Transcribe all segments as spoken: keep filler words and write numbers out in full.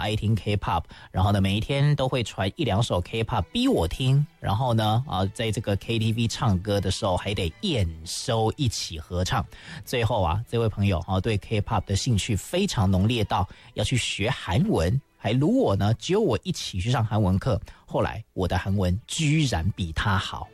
爱听 K-pop， 然后呢每一天都会传一两首 K-pop 逼我听，然后呢啊在这个 K T V 唱歌的时候还得验收一起合唱。最后啊这位朋友啊对 K-pop 的兴趣非常浓烈到要去学韩文，还如我呢只有我一起去上韩文课，后来我的韩文居然比他好。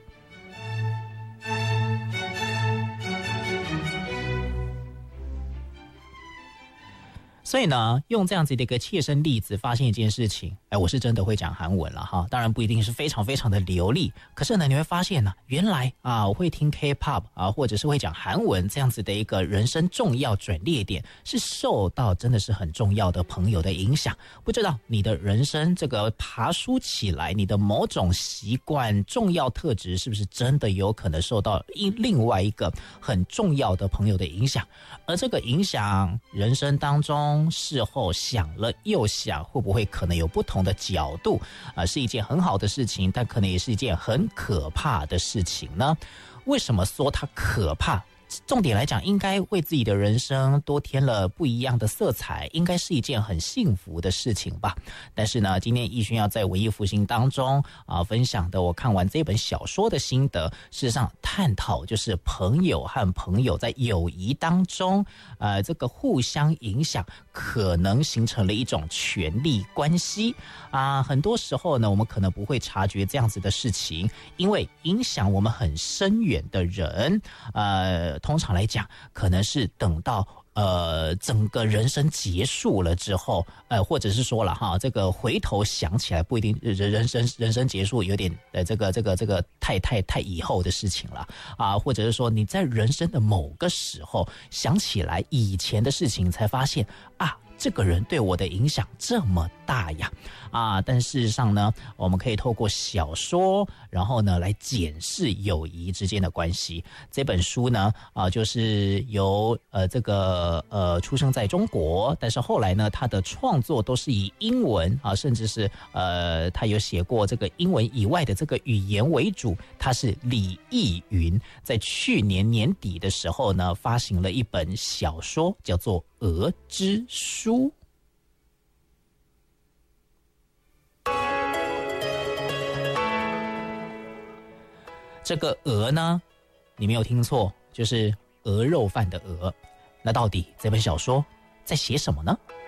所以呢，用这样子的一个切身例子，发现一件事情，哎，我是真的会讲韩文了哈。当然不一定是非常非常的流利，可是呢，你会发现呢，原来啊，我会听 K-pop 啊，或者是会讲韩文这样子的一个人生重要转捩点，是受到真的是很重要的朋友的影响。不知道你的人生这个爬梳起来，你的某种习惯、重要特质，是不是真的有可能受到另外一个很重要的朋友的影响？而这个影响，人生当中。事后想了又想，会不会可能有不同的角度啊、呃？是一件很好的事情，但可能也是一件很可怕的事情呢？为什么说它可怕？重点来讲，应该为自己的人生多添了不一样的色彩，应该是一件很幸福的事情吧。但是呢，今天奕迅要在文艺复兴当中啊分享的，我看完这本小说的心得，事实上探讨就是朋友和朋友在友谊当中，呃，这个互相影响，可能形成了一种权力关系啊。很多时候呢，我们可能不会察觉这样子的事情，因为影响我们很深远的人，呃。通常来讲，可能是等到呃整个人生结束了之后，呃，或者是说了哈，这个回头想起来不一定人人生人生结束有点呃这个这个这个太太太以后的事情了啊，或者是说你在人生的某个时候想起来以前的事情，才发现啊。这个人对我的影响这么大呀啊！但事实上呢，我们可以透过小说，然后呢来检视友谊之间的关系。这本书呢啊，就是由呃这个呃出生在中国，但是后来呢，他的创作都是以英文啊，甚至是呃他有写过这个英文以外的这个语言为主。他是李义云，在去年年底的时候呢，发行了一本小说，叫做《鹅之书》。这个鹅呢，你没有听错，就是鹅肉饭的鹅。那到底这本小说在写什么呢？